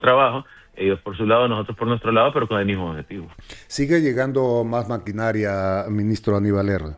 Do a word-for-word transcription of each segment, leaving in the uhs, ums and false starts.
trabajo, ellos por su lado, nosotros por nuestro lado, pero con el mismo objetivo. ¿Sigue llegando más maquinaria, ministro Aníbal Herrera?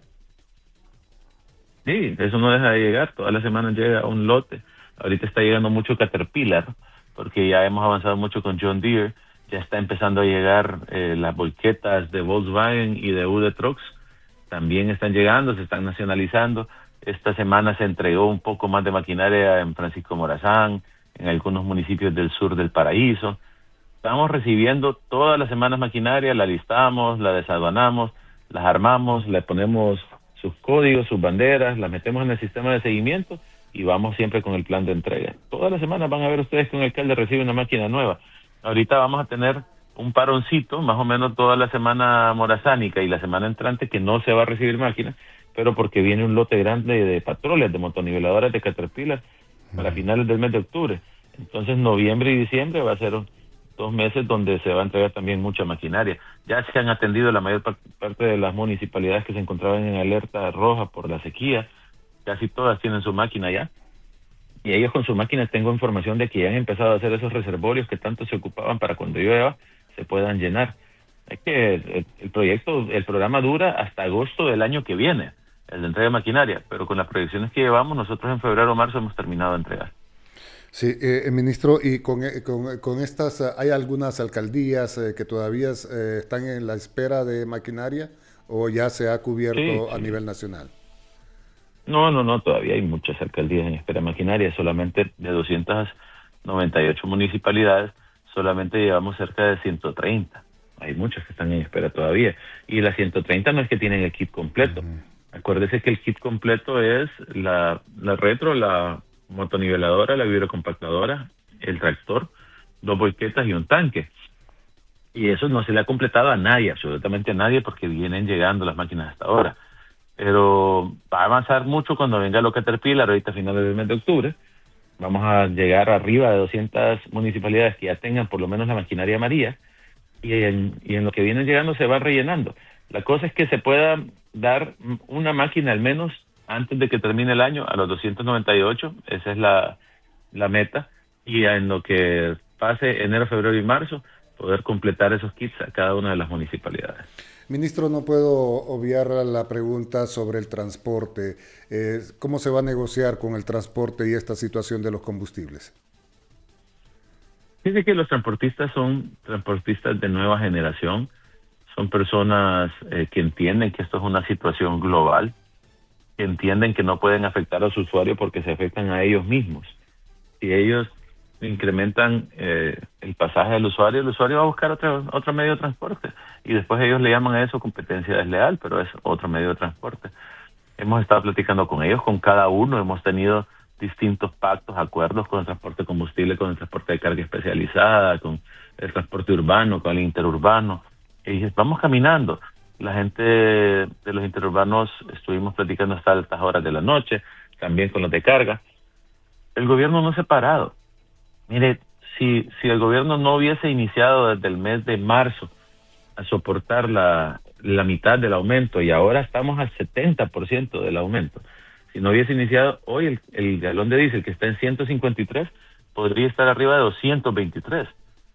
Sí, eso no deja de llegar, todas las semanas llega un lote. Ahorita está llegando mucho Caterpillar, porque ya hemos avanzado mucho con John Deere, ya está empezando a llegar eh, las volquetas de Volkswagen y de U D Trucks, también están llegando, se están nacionalizando. Esta semana se entregó un poco más de maquinaria en Francisco Morazán, en algunos municipios del sur del Paraíso. Estamos recibiendo todas las semanas maquinaria, la listamos, la desaduanamos, las armamos, le ponemos sus códigos, sus banderas, las metemos en el sistema de seguimiento y vamos siempre con el plan de entrega. Todas las semanas van a ver ustedes que un alcalde recibe una máquina nueva. Ahorita vamos a tener un paroncito, más o menos toda la semana morazánica y la semana entrante, que no se va a recibir máquinas, pero porque viene un lote grande de patroles, de motoniveladoras de Caterpillar para finales del mes de octubre. Entonces noviembre y diciembre va a ser un, dos meses donde se va a entregar también mucha maquinaria. Ya se han atendido la mayor parte de las municipalidades que se encontraban en alerta roja por la sequía, casi todas tienen su máquina ya, y ellos con su máquina tengo información de que ya han empezado a hacer esos reservorios que tanto se ocupaban para cuando llueva se puedan llenar. Es que el, el proyecto, el programa dura hasta agosto del año que viene, el de entrega de maquinaria, pero con las proyecciones que llevamos, nosotros en febrero o marzo hemos terminado de entregar. Sí, eh, ministro, y con, eh, con, con estas, eh, ¿hay algunas alcaldías eh, que todavía eh, están en la espera de maquinaria o ya se ha Sí, cubierto a sí. nivel nacional? No, no, no, todavía hay muchas alcaldías en espera maquinaria, solamente de doscientas noventa y ocho municipalidades, solamente llevamos cerca de ciento treinta. Hay muchas que están en espera todavía. Y las ciento treinta no es que tienen el kit completo. Ujú. Acuérdese que el kit completo es la, la retro, la motoniveladora, la vibrocompactadora, el tractor, dos volquetas y un tanque. Y eso no se le ha completado a nadie, absolutamente a nadie, porque vienen llegando las máquinas hasta ahora. Pero va a avanzar mucho cuando venga lo Caterpillar, ahorita a finales del mes de octubre. Vamos a llegar arriba de doscientas municipalidades que ya tengan por lo menos la maquinaria amarilla, y en, y en lo que vienen llegando se va rellenando. La cosa es que se pueda dar una máquina al menos antes de que termine el año a los doscientos noventa y ocho, esa es la, la meta, y en lo que pase enero, febrero y marzo, poder completar esos kits a cada una de las municipalidades. Ministro, no puedo obviar la pregunta sobre el transporte. Eh, ¿Cómo se va a negociar con el transporte y esta situación de los combustibles? Dice que los transportistas son transportistas de nueva generación, son personas eh, que entienden que esto es una situación global, que entienden que no pueden afectar a su usuario porque se afectan a ellos mismos. Si ellos incrementan eh, el pasaje del usuario, el usuario va a buscar otro, otro medio de transporte, y después ellos le llaman a eso competencia desleal, pero es otro medio de transporte. Hemos estado platicando con ellos, con cada uno, hemos tenido distintos pactos, acuerdos con el transporte de combustible, con el transporte de carga especializada, con el transporte urbano, con el interurbano. Y vamos caminando. La gente de los interurbanos estuvimos platicando hasta altas horas de la noche, también con los de carga. El gobierno no se ha parado. Mire, si, si el gobierno no hubiese iniciado desde el mes de marzo a soportar la, la mitad del aumento, y ahora estamos al setenta por ciento del aumento. Si no hubiese iniciado hoy, el, el galón de diésel que está en ciento cincuenta y tres podría estar arriba de doscientos veintitrés,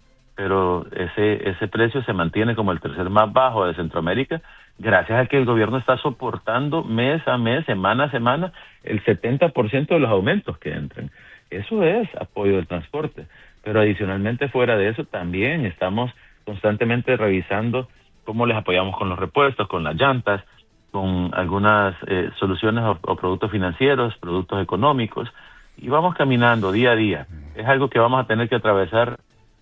pero ese, ese precio se mantiene como el tercer más bajo de Centroamérica gracias a que el gobierno está soportando mes a mes, semana a semana, el setenta por ciento de los aumentos que entran. Eso es apoyo del transporte, pero adicionalmente fuera de eso también estamos constantemente revisando cómo les apoyamos con los repuestos, con las llantas, con algunas eh, soluciones o, o productos financieros, productos económicos, y vamos caminando día a día. Es algo que vamos a tener que atravesar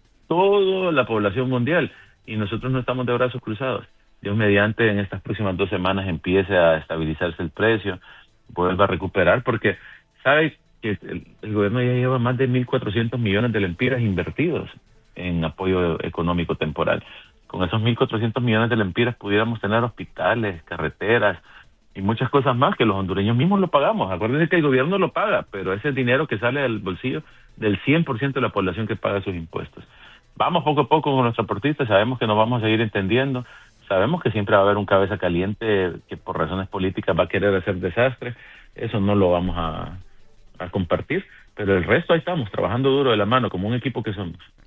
toda la población mundial, y nosotros no estamos de brazos cruzados. Dios mediante, en estas próximas dos semanas empiece a estabilizarse el precio, vuelva a recuperar, porque sabe que el, el gobierno ya lleva más de mil cuatrocientos millones de lempiras invertidos en apoyo económico temporal. Con esos mil cuatrocientos millones de lempiras pudiéramos tener hospitales, carreteras y muchas cosas más que los hondureños mismos lo pagamos. Acuérdense que el gobierno lo paga, pero ese es dinero que sale del bolsillo del cien por ciento de la población que paga sus impuestos. Vamos poco a poco con los transportistas, sabemos que nos vamos a seguir entendiendo, sabemos que siempre va a haber un cabeza caliente que por razones políticas va a querer hacer desastre, eso no lo vamos a, a compartir, pero el resto ahí estamos, trabajando duro de la mano, como un equipo que somos.